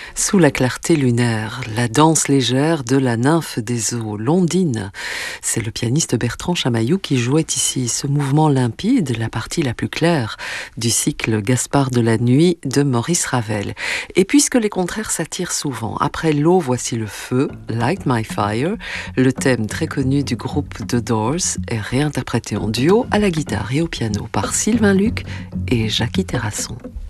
Sous la clarté lunaire, la danse légère de la nymphe des eaux, l'ondine. C'est le pianiste Bertrand Chamaillou qui jouait ici ce mouvement limpide, la partie la plus claire du cycle Gaspard de la nuit de Maurice Ravel. Et puisque les contraires s'attirent souvent, après l'eau, voici le feu, Light My Fire, le thème très connu du groupe The Doors est réinterprété en duo à la guitare et au piano par Sylvain Luc et Jackie Terrasson.